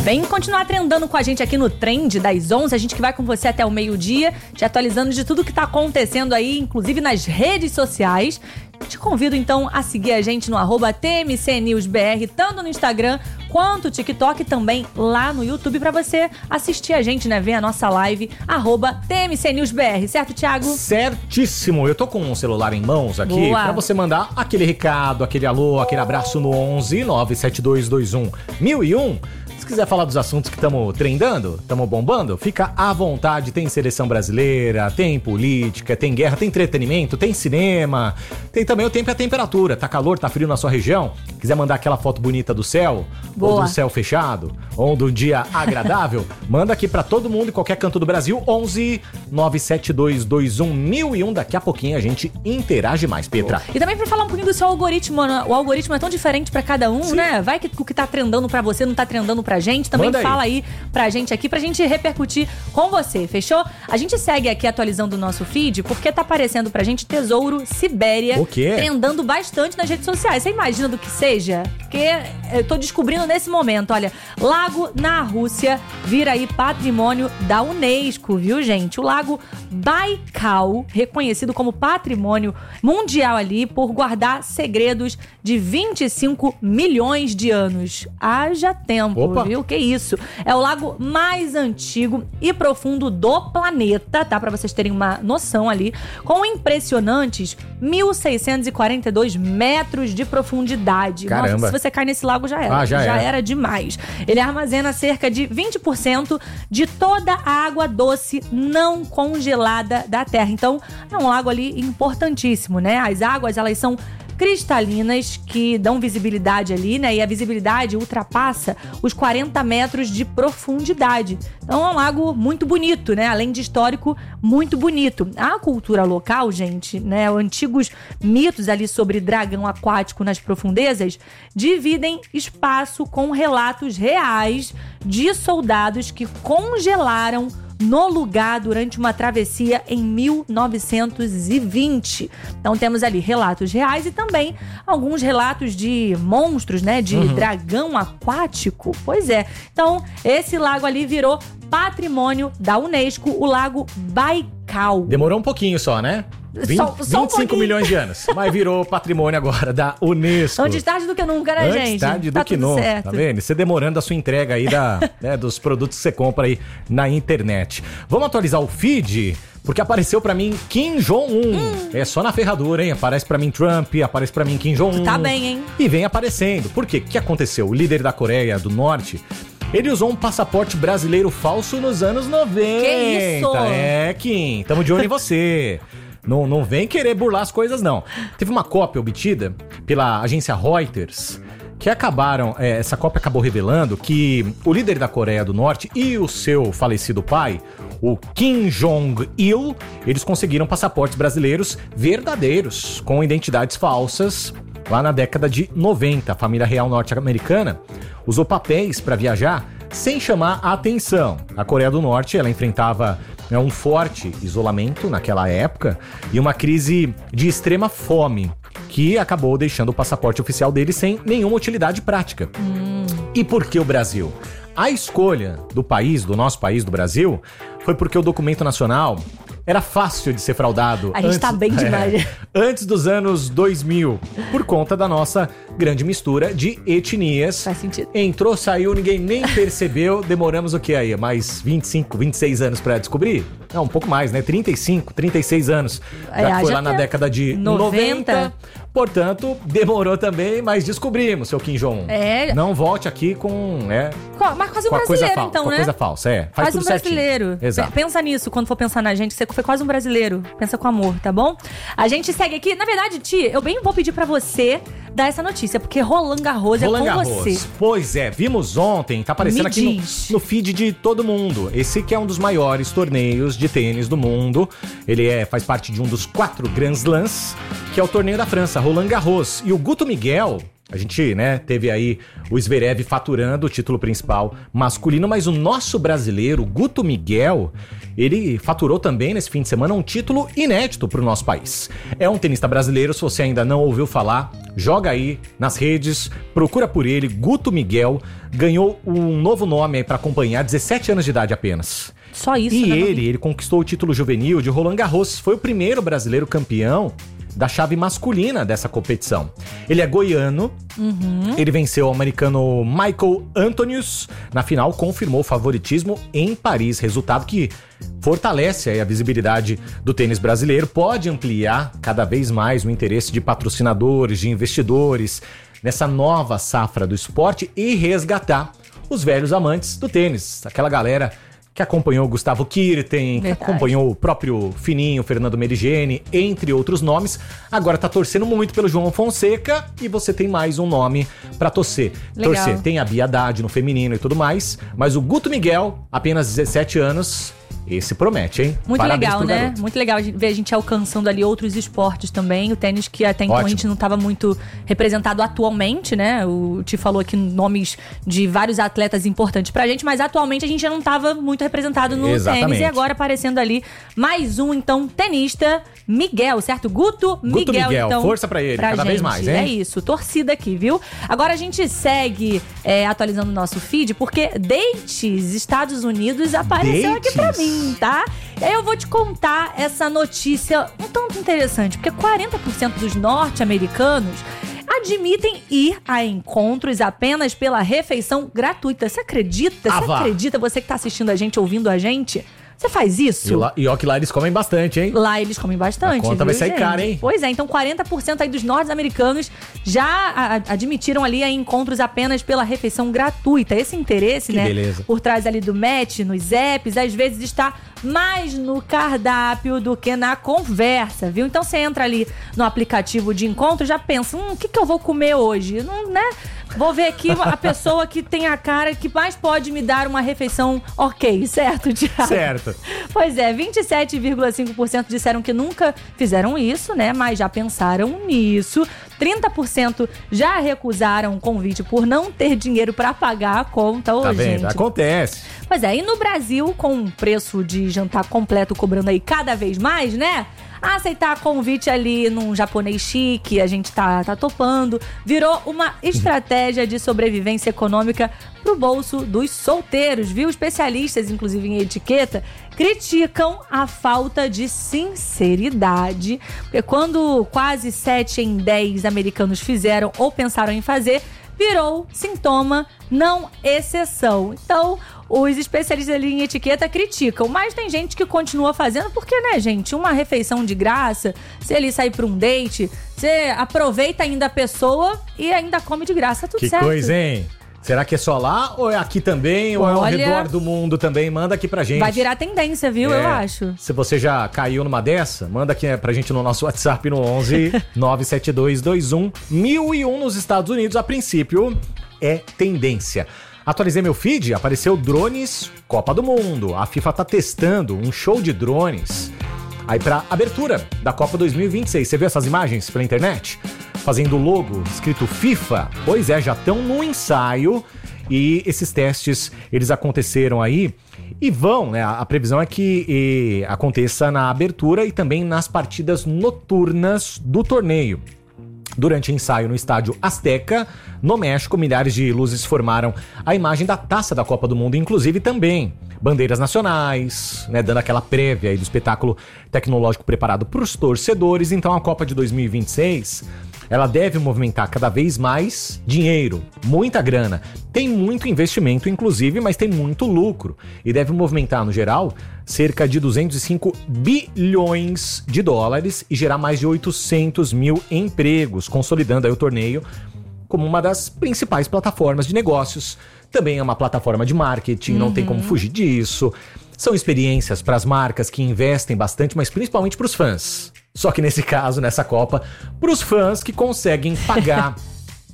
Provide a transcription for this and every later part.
Vem continuar trendando com a gente aqui no Trend das 11, a gente que vai com você até o meio-dia, te atualizando de tudo que tá acontecendo aí, inclusive nas redes sociais. Te convido então a seguir a gente no @TMCNewsBR, tanto no Instagram quanto no TikTok, também lá no YouTube, pra você assistir a gente, né? Ver a nossa live, @TMCNewsBR, certo, Thiago? Certíssimo, eu tô com um celular em mãos aqui. Boa. Pra você mandar aquele recado, aquele alô, aquele abraço no 11 97221 1001. Se quiser falar dos assuntos que estamos trendando, estamos bombando, fica à vontade. Tem seleção brasileira, tem política, tem guerra, tem entretenimento, tem cinema, tem também o tempo e a temperatura. Tá calor, tá frio na sua região? Quiser mandar aquela foto bonita do céu, boa, ou do céu fechado, ou do dia agradável, manda aqui pra todo mundo em qualquer canto do Brasil, 11 97221 1001. Daqui a pouquinho a gente interage mais, Petra. E também pra falar um pouquinho do seu algoritmo, o algoritmo é tão diferente pra cada um, sim, né? Vai que o que tá trendando pra você não tá trendando pra gente, também manda fala aí pra gente aqui, pra gente repercutir com você, fechou? A gente segue aqui atualizando o nosso feed, porque tá aparecendo pra gente Tesouro Sibéria, o quê? Trendando bastante nas redes sociais. Você imagina do que seja? Porque eu tô descobrindo nesse momento, olha, lago na Rússia vira aí patrimônio da Unesco, viu, gente? O lago Baikal, reconhecido como patrimônio mundial ali por guardar segredos de 25 milhões de anos. Haja tempo, opa, viu? Que isso? É o lago mais antigo e profundo do planeta, tá? Pra vocês terem uma noção ali, com impressionantes 1.642 metros de profundidade. Caramba. Nossa, se você cai nesse lago já era. Já era demais. Ele armazena cerca de 20% de toda a água doce não congelada da Terra. Então, é um lago ali importantíssimo, né? As águas, elas são cristalinas, que dão visibilidade ali, né? E a visibilidade ultrapassa os 40 metros de profundidade. Então é um lago muito bonito, né? Além de histórico, muito bonito. A cultura local, gente, né? Antigos mitos ali sobre dragão aquático nas profundezas dividem espaço com relatos reais de soldados que congelaram no lugar durante uma travessia em 1920. Então temos ali relatos reais e também alguns relatos de monstros, né? De dragão aquático. Pois é. Então esse lago ali virou patrimônio da Unesco, o lago Baikal. Demorou um pouquinho só, né? Só 25 milhões de anos. Mas virou patrimônio agora da Unesco. Antes tarde do que nunca, né, gente? Antes tarde do que nunca. Certo. Tá vendo? Você demorando a sua entrega aí né, dos produtos que você compra aí na internet. Vamos atualizar o feed? Porque apareceu pra mim Kim Jong-un. É só na ferradura, hein? Aparece pra mim Trump, aparece pra mim Kim Jong-un. Tá bem, hein? E vem aparecendo. Por quê? O que aconteceu? O líder da Coreia do Norte, ele usou um passaporte brasileiro falso nos anos 90. Que isso? É, Kim, tamo de olho em você. Não vem querer burlar as coisas, não. Teve uma cópia obtida pela agência Reuters, que essa cópia acabou revelando que o líder da Coreia do Norte e o seu falecido pai, o Kim Jong-il, eles conseguiram passaportes brasileiros verdadeiros, com identidades falsas, lá na década de 90. A família real norte-americana usou papéis para viajar sem chamar a atenção. A Coreia do Norte, ela enfrentava um forte isolamento naquela época e uma crise de extrema fome, que acabou deixando o passaporte oficial dele sem nenhuma utilidade prática. E por que o Brasil? A escolha do nosso país, do Brasil, foi porque o documento nacional era fácil de ser fraudado. A gente tá bem demais. Antes dos anos 2000, por conta da nossa grande mistura de etnias. Faz sentido. Entrou, saiu, ninguém nem percebeu. Demoramos o que aí? Mais 25, 26 anos pra descobrir? Não, um pouco mais, né? 35, 36 anos. Já foi lá na década de 90. Portanto, demorou também, mas descobrimos, seu Kim Jong. Não volte aqui com... Mas quase um brasileiro, então, né? Com coisa falsa, Faz quase tudo um brasileiro. Certinho. Exato. Pensa nisso quando for pensar na gente, você foi quase um brasileiro. Pensa com amor, tá bom? A gente segue aqui. Na verdade, Ti, eu bem vou pedir pra você dar essa notícia, porque Roland Garros é com você. Pois é, vimos ontem, tá aparecendo aqui no feed de todo mundo. Esse que é um dos maiores torneios de tênis do mundo. Ele faz parte de um dos 4 Grand Slams, que é o torneio da França, Roland Garros. E o Guto Miguel, A gente, né, teve aí o Zverev faturando o título principal masculino, mas o nosso brasileiro, Guto Miguel, ele faturou também nesse fim de semana um título inédito para o nosso país. É um tenista brasileiro, se você ainda não ouviu falar, joga aí nas redes, procura por ele, Guto Miguel, ganhou um novo nome aí para acompanhar, 17 anos de idade apenas. Só isso, e né? ele conquistou o título juvenil de Roland Garros, foi o primeiro brasileiro campeão da chave masculina dessa competição. Ele é goiano, ele venceu o americano Michael Antonius, na final confirmou o favoritismo em Paris, resultado que fortalece aí a visibilidade do tênis brasileiro, pode ampliar cada vez mais o interesse de patrocinadores, de investidores nessa nova safra do esporte e resgatar os velhos amantes do tênis, aquela galera que acompanhou o Gustavo Kirten, que acompanhou o próprio Fininho, Fernando Merigene, entre outros nomes. Agora tá torcendo muito pelo João Fonseca e você tem mais um nome pra torcer. Tem a Bia Haddad no feminino e tudo mais, mas o Guto Miguel, apenas 17 anos... Esse promete, hein? Muito Parabéns legal, né? garoto. Muito legal ver a gente alcançando ali outros esportes também. O tênis que até então a gente não estava muito representado atualmente, né? O Ti falou aqui nomes de vários atletas importantes pra gente, mas atualmente a gente já não estava muito representado no tênis. E agora aparecendo ali mais um, então, tenista, Miguel, certo? Guto Miguel, então. Força pra ele, cada vez mais, hein? É isso, torcida aqui, viu? Agora a gente segue atualizando o nosso feed, porque Dates Estados Unidos apareceu aqui pra mim. Tá? E aí eu vou te contar essa notícia um tanto interessante, porque 40% dos norte-americanos admitem ir a encontros apenas pela refeição gratuita. Você acredita? Você acredita? Você que tá assistindo a gente, ouvindo a gente? Você faz isso? E ó que lá eles comem bastante, hein? Lá eles comem bastante. A conta vai sair cara, hein? Pois é, então 40% aí dos norte-americanos já admitiram ali a encontros apenas pela refeição gratuita. Esse interesse, que beleza. Por trás ali do match, nos apps, às vezes está mais no cardápio do que na conversa, viu? Então você entra ali no aplicativo de encontro e já pensa, o que eu vou comer hoje? Não, né? Vou ver aqui a pessoa que tem a cara que mais pode me dar uma refeição ok, certo, Thiago? Certo. Pois é, 27,5% disseram que nunca fizeram isso, né? Mas já pensaram nisso. 30% já recusaram o convite por não ter dinheiro pra pagar a conta. Tá vendo? Gente. Acontece. Pois é, e no Brasil, com o preço de jantar completo cobrando aí cada vez mais, né? Aceitar convite ali num japonês chique, a gente tá topando, virou uma estratégia de sobrevivência econômica pro bolso dos solteiros, viu? Especialistas, inclusive em etiqueta, criticam a falta de sinceridade, porque quando quase 7 em 10 americanos fizeram ou pensaram em fazer, virou sintoma, não exceção. Então, os especialistas ali em etiqueta criticam, mas tem gente que continua fazendo, porque, né, gente, uma refeição de graça, se ele sair pra um date, você aproveita ainda a pessoa e ainda come de graça, tudo certo. Que coisa, hein? Será que é só lá ou é aqui também? Ou é ao redor do mundo também? Manda aqui pra gente. Vai virar tendência, viu? Eu acho. Se você já caiu numa dessa, manda aqui pra gente no nosso WhatsApp no 11 97221 1001 nos Estados Unidos. A princípio, é tendência. Atualizei meu feed, apareceu drones Copa do Mundo. A FIFA tá testando um show de drones aí pra abertura da Copa 2026. Você viu essas imagens pela internet? Fazendo o logo escrito FIFA. Pois é, já estão no ensaio e esses testes, eles aconteceram aí e vão, né? A previsão é que aconteça na abertura e também nas partidas noturnas do torneio. Durante o ensaio no estádio Azteca, no México, milhares de luzes formaram a imagem da taça da Copa do Mundo, inclusive também bandeiras nacionais, né, dando aquela prévia aí do espetáculo tecnológico preparado para os torcedores. Então a Copa de 2026, ela deve movimentar cada vez mais dinheiro, muita grana. Tem muito investimento, inclusive, mas tem muito lucro. E deve movimentar, no geral, cerca de 205 bilhões de dólares e gerar mais de 800 mil empregos, consolidando aí o torneio como uma das principais plataformas de negócios. Também é uma plataforma de marketing, não tem como fugir disso. São experiências para as marcas que investem bastante, mas principalmente para os fãs. Só que nesse caso, nessa Copa, para os fãs que conseguem pagar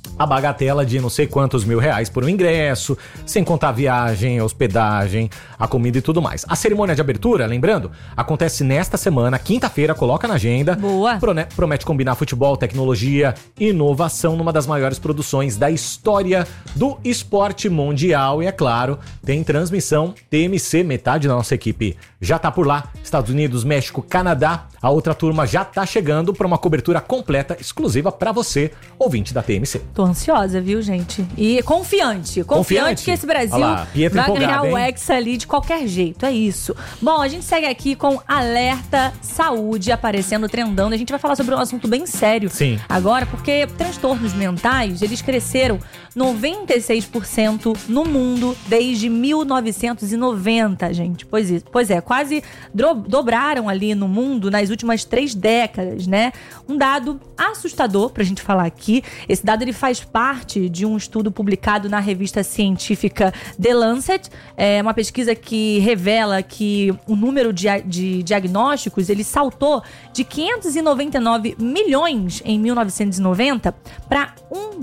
a bagatela de não sei quantos R$1.000 por um ingresso, sem contar a viagem, a hospedagem, a comida e tudo mais. A cerimônia de abertura, lembrando, acontece nesta semana, quinta-feira, coloca na agenda. Boa. Promete combinar futebol, tecnologia e inovação numa das maiores produções da história do esporte mundial. E é claro, tem transmissão TMC, metade da nossa equipe já tá por lá. Estados Unidos, México, Canadá. A outra turma já tá chegando para uma cobertura completa, exclusiva para você, ouvinte da TMC. Tô ansiosa, viu, gente? E confiante que esse Brasil lá, vai ganhar o Hexa ali de qualquer jeito, é isso. Bom, a gente segue aqui com Alerta Saúde aparecendo, trendando. A gente vai falar sobre um assunto bem sério. Sim. Agora, porque transtornos mentais, eles cresceram 96% no mundo desde 1990, gente. Pois é, quase dobraram ali no mundo nas últimas 3 décadas, né? Um dado assustador pra gente falar aqui. Esse dado, ele faz parte de um estudo publicado na revista científica The Lancet. É uma pesquisa que revela que o número de diagnósticos, ele saltou de 599 milhões em 1990 para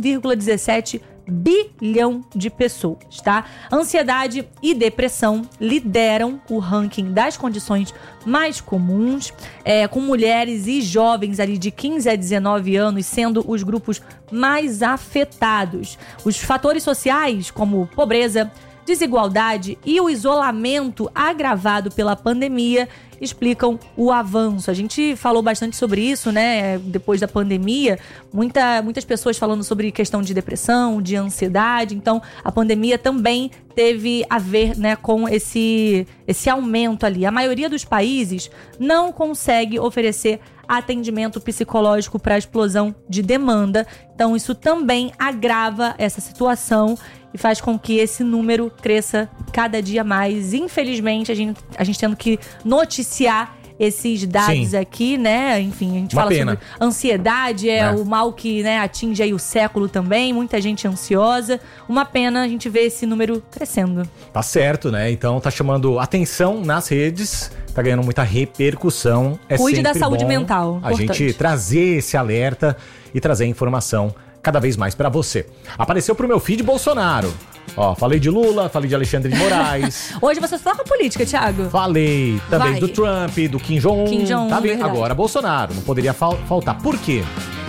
1,17 bilhão de pessoas, tá? Ansiedade e depressão lideram o ranking das condições mais comuns, com mulheres e jovens ali de 15 a 19 anos sendo os grupos mais afetados. Os fatores sociais, como pobreza, desigualdade e o isolamento agravado pela pandemia explicam o avanço. A gente falou bastante sobre isso, né? Depois da pandemia, muitas pessoas falando sobre questão de depressão, de ansiedade. Então, a pandemia também teve a ver, né, com esse aumento ali. A maioria dos países não consegue oferecer atendimento psicológico para a explosão de demanda. Então, isso também agrava essa situação e faz com que esse número cresça cada dia mais. Infelizmente, a gente tendo que noticiar esses dados aqui, né? Enfim, a gente fala sobre ansiedade, o mal que, né, atinge aí o século também, muita gente ansiosa. Uma pena a gente ver esse número crescendo. Tá certo, né? Então tá chamando atenção nas redes, tá ganhando muita repercussão. Cuide da saúde mental. A gente trazer esse alerta e trazer informação cada vez mais pra você. Apareceu pro meu feed Bolsonaro. Ó, falei de Lula, falei de Alexandre de Moraes. Hoje você só com política, Thiago. Falei também do Trump, do Kim Jong-un. Tá bem? Verdade. Agora Bolsonaro. Não poderia faltar. Por quê?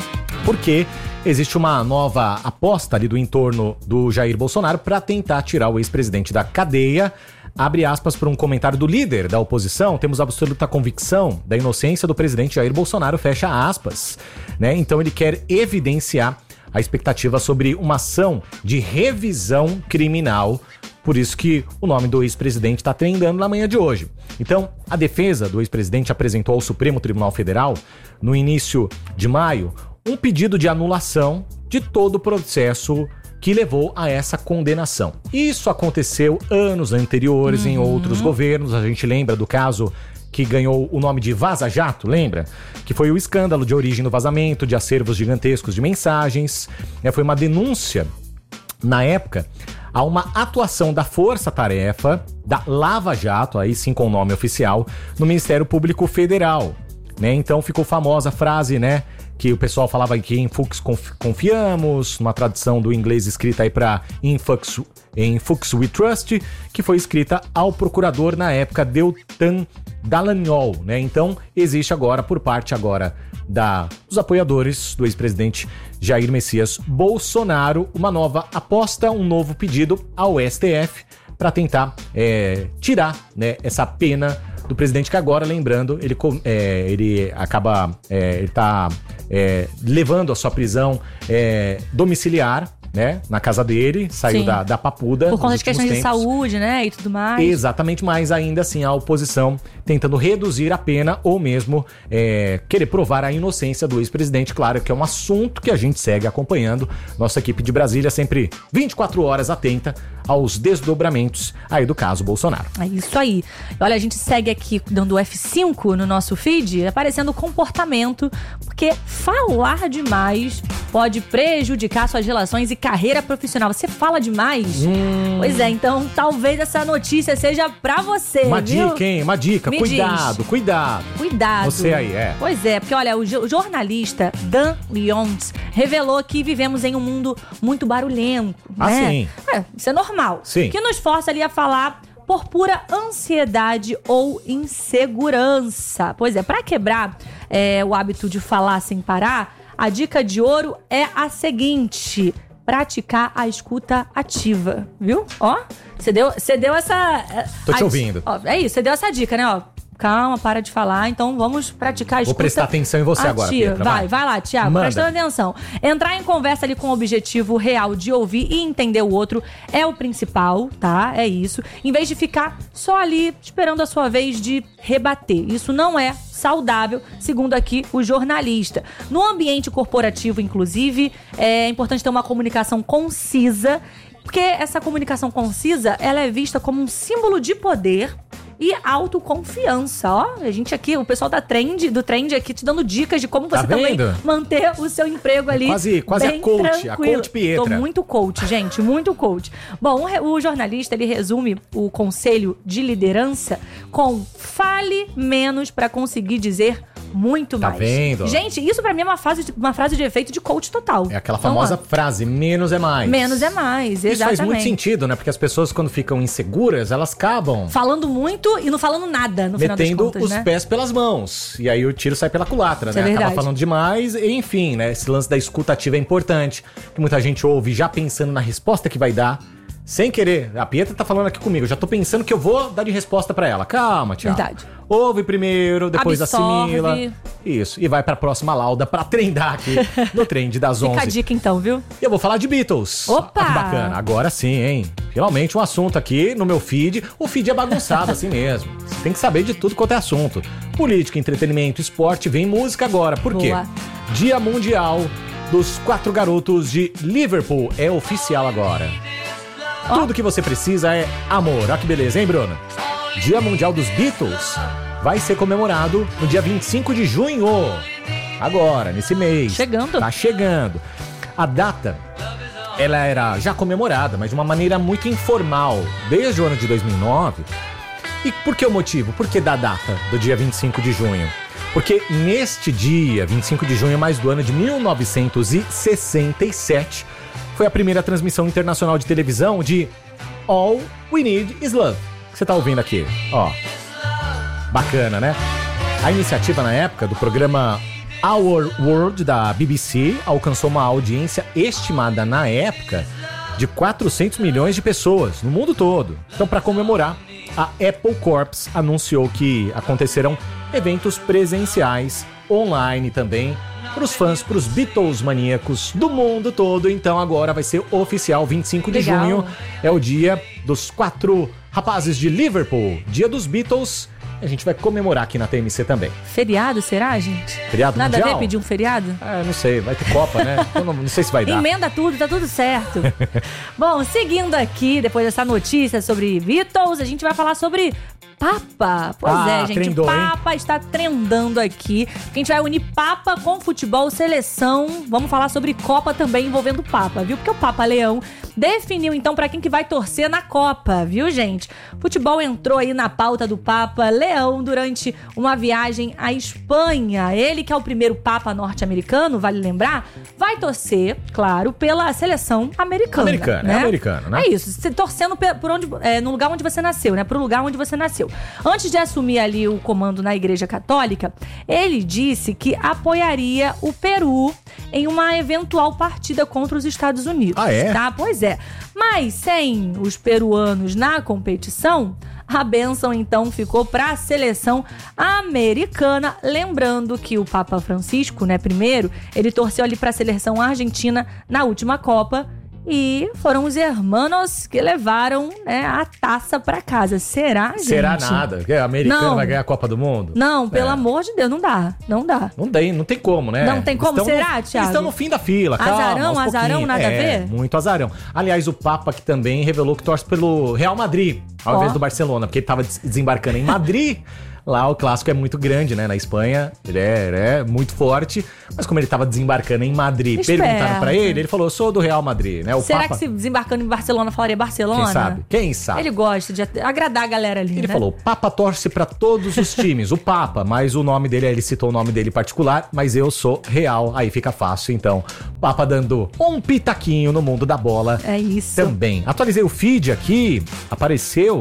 Porque existe uma nova aposta ali do entorno do Jair Bolsonaro pra tentar tirar o ex-presidente da cadeia. Abre aspas para um comentário do líder da oposição. Temos absoluta convicção da inocência do presidente Jair Bolsonaro, fecha aspas. Né? Então ele quer evidenciar a expectativa sobre uma ação de revisão criminal. Por isso que o nome do ex-presidente está trendando na manhã de hoje. Então, a defesa do ex-presidente apresentou ao Supremo Tribunal Federal, no início de maio, um pedido de anulação de todo o processo que levou a essa condenação. Isso aconteceu anos anteriores em outros governos. A gente lembra do caso que ganhou o nome de Vaza Jato, lembra? Que foi o escândalo de origem do vazamento de acervos gigantescos de mensagens. Foi uma denúncia, na época, a uma atuação da Força Tarefa, da Lava Jato, aí sim com o nome oficial, no Ministério Público Federal. Né? Então ficou famosa a frase, né? Que o pessoal falava que em Fux confiamos, uma tradução do inglês escrita aí para in Fux we trust, que foi escrita ao procurador na época Deltan Dallagnol, né? Então existe agora, por parte agora dos apoiadores do ex-presidente Jair Messias Bolsonaro, uma nova aposta, um novo pedido ao STF para tentar tirar, né, essa pena do presidente, que agora, lembrando, ele acaba, ele tá levando a sua prisão domiciliar, né, na casa dele, saiu da Papuda. Por conta de questões de saúde, né, e tudo mais. Exatamente, mas ainda assim a oposição tentando reduzir a pena ou mesmo querer provar a inocência do ex-presidente. Claro que é um assunto que a gente segue acompanhando. Nossa equipe de Brasília sempre 24 horas atenta aos desdobramentos aí do caso Bolsonaro. É isso aí. Olha, a gente segue aqui dando F5 no nosso feed, aparecendo comportamento, porque falar demais pode prejudicar suas relações e carreira profissional. Você fala demais? Pois é, então talvez essa notícia seja pra você, Uma viu? dica, hein? Uma dica. Me Cuidado, diz. cuidado. Cuidado. Você aí, Pois é, porque olha, o jornalista Dan Lyons revelou que vivemos em um mundo muito barulhento, né? Sim. Isso é normal. Sim. Que nos força ali a falar por pura ansiedade ou insegurança. Pois é, para quebrar o hábito de falar sem parar, a dica de ouro é a seguinte: praticar a escuta ativa, viu? Ó, você deu essa... Tô te ouvindo. Ó, é isso, você deu essa dica, né? Ó, calma, para de falar, então vamos praticar a escuta. Vou prestar atenção em você agora, Pietra. Vai lá, Thiago, prestando atenção. Entrar em conversa ali com o objetivo real de ouvir e entender o outro é o principal, tá? É isso. Em vez de ficar só ali esperando a sua vez de rebater. Isso não é saudável, segundo aqui o jornalista. No ambiente corporativo, inclusive, é importante ter uma comunicação concisa, porque essa comunicação concisa, ela é vista como um símbolo de poder e autoconfiança, ó. A gente aqui, o pessoal do Trend aqui te dando dicas de como você também manter o seu emprego ali quase bem a coach, tranquilo. a coach Pietra. Tô muito coach, gente, muito coach. Bom, o jornalista, ele resume o conselho de liderança com: fale menos para conseguir dizer muito mais. Tá vendo? Gente, isso pra mim é uma frase de efeito de coach total. É aquela famosa frase, menos é mais. Menos é mais, exatamente. Isso faz muito sentido, né? Porque as pessoas, quando ficam inseguras, elas acabam falando muito e não falando nada, no final das contas, metendo os pés pelas mãos. E aí o tiro sai pela culatra, Isso né? é Acaba falando demais, e enfim, né? Esse lance da escuta ativa é importante. Que muita gente ouve já pensando na resposta que vai dar. Sem querer. A Pietra tá falando aqui comigo. Eu já tô pensando que eu vou dar de resposta pra ela. Calma, Thiago. Verdade. Ouve primeiro, depois absorve. assimila. Isso. E vai pra próxima lauda pra trendar aqui no Trend das 11. Fica a dica então, viu? E eu vou falar de Beatles. Opa! Ah, que bacana. Agora sim, hein? Finalmente um assunto aqui no meu feed. O feed é bagunçado assim mesmo. Você tem que saber de tudo quanto é assunto. Política, entretenimento, esporte, vem música agora. Por quê? Boa. Dia Mundial dos 4 Garotos de Liverpool é oficial agora. Tudo que você precisa é amor. Olha que beleza, hein, Bruno? Dia Mundial dos Beatles vai ser comemorado no dia 25 de junho. Agora, nesse mês. Chegando. Tá chegando. A data, ela era já comemorada, mas de uma maneira muito informal, desde o ano de 2009. E por que o motivo? Por que da data do dia 25 de junho? Porque neste dia, 25 de junho, mais do ano de 1967, foi a primeira transmissão internacional de televisão de All We Need Is Love, que você tá ouvindo aqui, ó. Bacana, né? A iniciativa na época do programa Our World da BBC alcançou uma audiência estimada na época de 400 milhões de pessoas no mundo todo. Então, para comemorar, a Apple Corps anunciou que acontecerão eventos presenciais, online também, para os fãs, para os Beatles maníacos do mundo todo. Então agora vai ser oficial, 25 de junho. É o dia dos 4 rapazes de Liverpool. Dia dos Beatles. A gente vai comemorar aqui na TMC também. Feriado, será, gente? Feriado Nada mundial? a ver pedir um feriado? Não sei, vai ter Copa, né? Então não sei se vai dar. Emenda tudo, tá tudo certo. Bom, seguindo aqui, depois dessa notícia sobre Beatles, a gente vai falar sobre Papa. Pois gente, trendou, Papa está trendando aqui. A gente vai unir Papa com futebol, seleção. Vamos falar sobre Copa também envolvendo Papa, viu? Porque o Papa Leão definiu então pra quem que vai torcer na Copa, viu, gente? Futebol entrou aí na pauta do Papa Leão durante uma viagem à Espanha. Ele, que é o primeiro Papa norte-americano, vale lembrar, vai torcer, claro, pela seleção americana. É americano, né? É isso, você torcendo por onde, no lugar onde você nasceu, né? Pro lugar onde você nasceu. Antes de assumir ali o comando na Igreja Católica, ele disse que apoiaria o Peru em uma eventual partida contra os Estados Unidos. Ah, é? Tá? Pois é. Mas sem os peruanos na competição, a bênção então ficou para a seleção americana. Lembrando que o Papa Francisco, né, primeiro, ele torceu ali para a seleção argentina na última Copa. E foram os hermanos que levaram, né, a taça pra casa. Será, gente? Será nada? A americana vai ganhar a Copa do Mundo? Não, pelo amor de Deus, não dá. Não dá. Não tem como, né? Não tem como, será, Thiago? Eles estão no fim da fila, calma. Azarão, nada a ver? Muito azarão. Aliás, o Papa que também revelou que torce pelo Real Madrid, ao invés do Barcelona, porque ele tava desembarcando em Madrid. lá o clássico é muito grande, né? Na Espanha, ele é muito forte, mas como ele tava desembarcando em Madrid, perguntaram pra ele falou, sou do Real Madrid, né? Será que se desembarcando em Barcelona, falaria Barcelona? Quem sabe? Quem sabe? Ele gosta de agradar a galera ali, Ele né? falou, Papa torce pra todos os times, o Papa, mas o nome dele, ele citou o nome dele particular, mas eu sou Real, aí fica fácil, então. Papa dando um pitaquinho no mundo da bola. É isso. Também. Atualizei o feed aqui, apareceu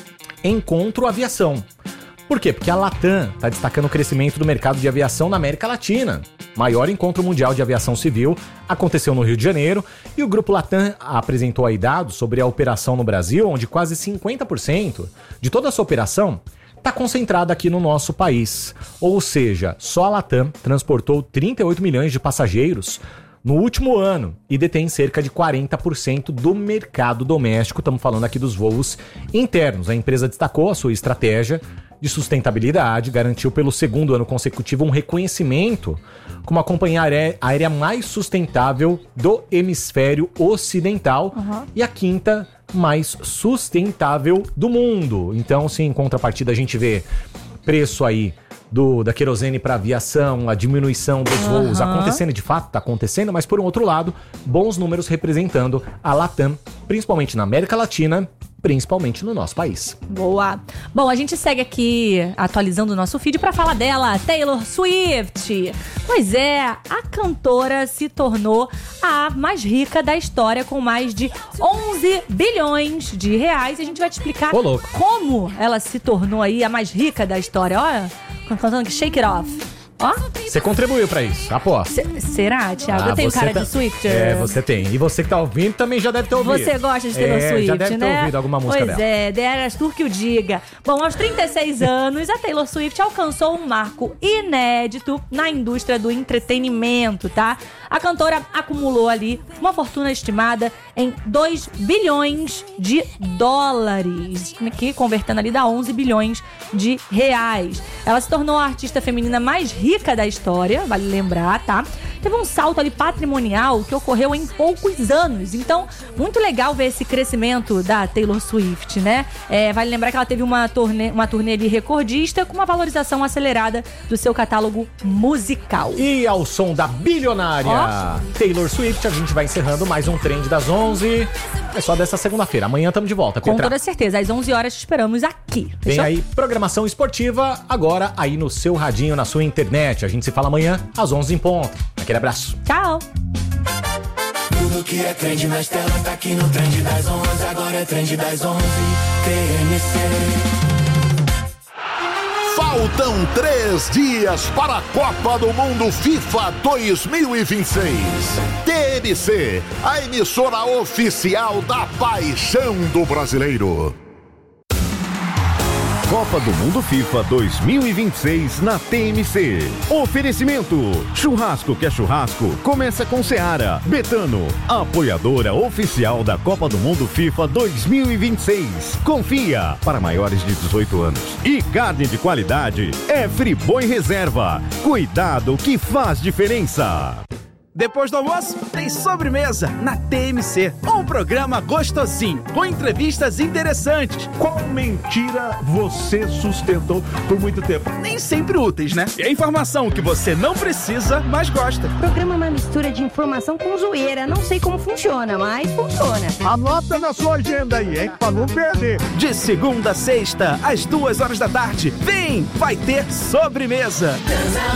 Encontro Aviação. Por quê? Porque a Latam está destacando o crescimento do mercado de aviação na América Latina. Maior encontro mundial de aviação civil aconteceu no Rio de Janeiro e o Grupo Latam apresentou aí dados sobre a operação no Brasil, onde quase 50% de toda essa operação está concentrada aqui no nosso país. Ou seja, só a Latam transportou 38 milhões de passageiros no último ano e detém cerca de 40% do mercado doméstico. Estamos falando aqui dos voos internos. A empresa destacou a sua estratégia de sustentabilidade, garantiu pelo segundo ano consecutivo um reconhecimento como a companhia aérea mais sustentável do hemisfério ocidental e a quinta mais sustentável do mundo. Então, sim, em contrapartida, a gente vê preço aí da querosene para aviação, a diminuição dos voos acontecendo, de fato está acontecendo, mas por um outro lado, bons números representando a Latam, principalmente na América Latina, principalmente no nosso país. Boa. Bom, a gente segue aqui atualizando o nosso feed para falar dela, Taylor Swift. Pois é, a cantora se tornou a mais rica da história com mais de 11 bilhões de reais. E a gente vai te explicar como ela se tornou aí a mais rica da história. Olha, cantando aqui Shake It Off. Ó. Você contribuiu pra isso, aposto. Será, Thiago? Eu tenho cara de Swifter. É, você tem. E você que tá ouvindo também já deve ter ouvido. Você gosta de Taylor Swift, já deve ter ouvido alguma música dela. Pois é, deras tu que o diga. Bom, aos 36 anos, a Taylor Swift alcançou um marco inédito na indústria do entretenimento, tá? A cantora acumulou ali uma fortuna estimada em 2 bilhões de dólares, que convertendo ali dá 11 bilhões de reais. Ela se tornou a artista feminina mais rica da história, vale lembrar, tá? Teve um salto ali patrimonial que ocorreu em poucos anos. Então, muito legal ver esse crescimento da Taylor Swift, né? Vale lembrar que ela teve uma turnê ali recordista com uma valorização acelerada do seu catálogo musical. E ao som da bilionária Taylor Swift, a gente vai encerrando mais um Trend das 11. É só dessa segunda-feira. Amanhã estamos de volta. Com toda certeza. Às 11 horas te esperamos aqui. Fechou? Vem aí programação esportiva, agora aí no seu radinho, na sua internet. A gente se fala amanhã às 11 em ponto. Aquele abraço. Tchau. Tudo que é trend nas telas tá aqui no Trend das 11. Agora é Trend das 11. TMC. Faltam 3 dias para a Copa do Mundo FIFA 2026. TMC, a emissora oficial da paixão do brasileiro. Copa do Mundo FIFA 2026 na TMC. Oferecimento: churrasco que é churrasco, começa com Seara. Betano, apoiadora oficial da Copa do Mundo FIFA 2026. Confia, para maiores de 18 anos. E carne de qualidade é Friboi Reserva. Cuidado que faz diferença. Depois do almoço, tem sobremesa na TMC. Um programa gostosinho, com entrevistas interessantes. Qual mentira você sustentou por muito tempo? Nem sempre úteis, né? E a informação que você não precisa, mas gosta. O programa é uma mistura de informação com zoeira. Não sei como funciona, mas funciona. Anota na sua agenda aí, hein? Pra não perder. De segunda a sexta, às 2 horas da tarde. Vem, vai ter sobremesa.